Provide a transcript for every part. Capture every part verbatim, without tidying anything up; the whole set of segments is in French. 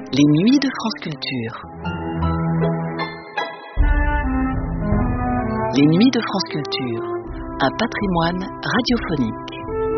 Les nuits de France Culture. Les nuits de France Culture, un patrimoine radiophonique.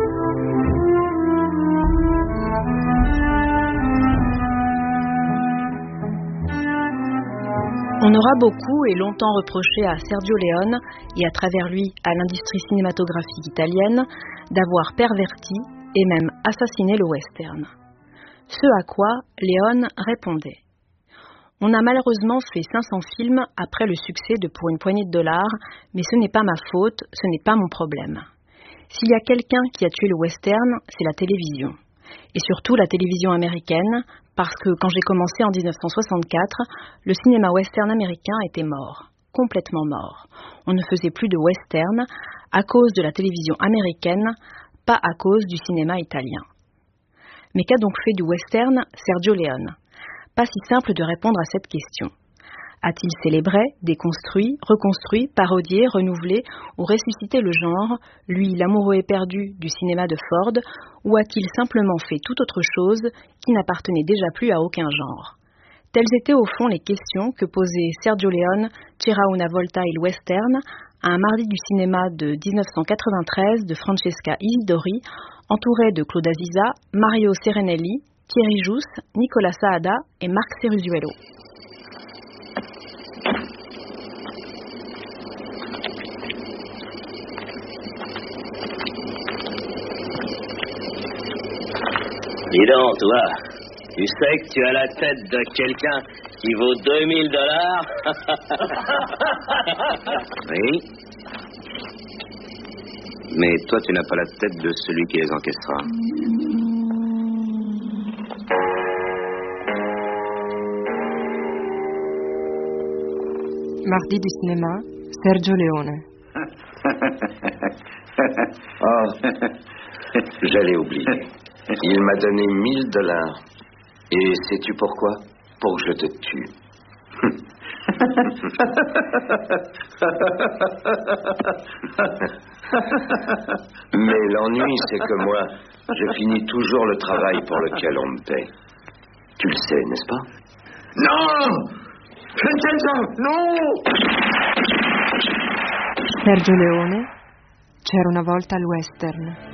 On aura beaucoup et longtemps reproché à Sergio Leone et à travers lui à l'industrie cinématographique italienne d'avoir perverti et même assassiné le western. Ce à quoi Leone répondait: on a malheureusement fait cinq cents films après le succès de Pour une poignée de dollars, mais ce n'est pas ma faute, ce n'est pas mon problème. S'il y a quelqu'un qui a tué le western, c'est la télévision. Et surtout la télévision américaine, parce que quand j'ai commencé en dix-neuf cent soixante-quatre, le cinéma western américain était mort, complètement mort. On ne faisait plus de western à cause de la télévision américaine, pas à cause du cinéma italien. Mais qu'a donc fait du western Sergio Leone? Pas si simple de répondre à cette question. A-t-il célébré, déconstruit, reconstruit, parodié, renouvelé ou ressuscité le genre, lui l'amoureux éperdu du cinéma de Ford, ou a-t-il simplement fait tout autre chose qui n'appartenait déjà plus à aucun genre? Telles étaient au fond les questions que posait Sergio Leone, C'era una volta il western, à un mardi du cinéma de dix-neuf cent quatre-vingt-treize de Francesca Isidori, entouré de Claude Aziza, Mario Serenelli, Thierry Jousse, Nicolas Saada et Marc Ceruzuelo. Dis donc, toi, tu sais que tu as la tête de quelqu'un qui vaut deux mille dollars? Oui. Mais toi, tu n'as pas la tête de celui qui les encaissera. Mardi du cinéma, Sergio Leone. Oh, j'allais oublier. Il m'a donné mille dollars. Et sais-tu pourquoi? Pour que je te tue. Mais l'ennui, c'est que moi, je finis toujours le travail pour lequel on me paie. Tu le sais, n'est-ce pas? Non! Vincenzo, non! Sergio Leone, C'era una volta il western.